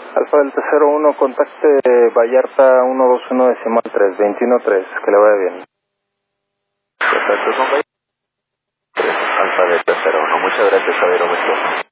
Alfa Delta 01, contacte Vallarta 121.3, 21.3, que le vaya bien. Perfecto, con Alfa Delta 01. Muchas gracias, Javier.